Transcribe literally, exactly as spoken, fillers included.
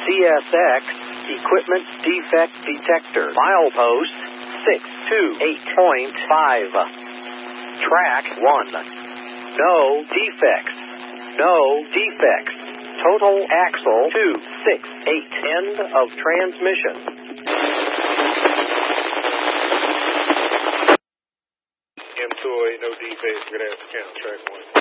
C S X Equipment Defect Detector. Milepost six two eight point five. Track one. No defects. No defects. Total axle two six eight. End of transmission. M two oh eight, no defects. We're going to have to count track one.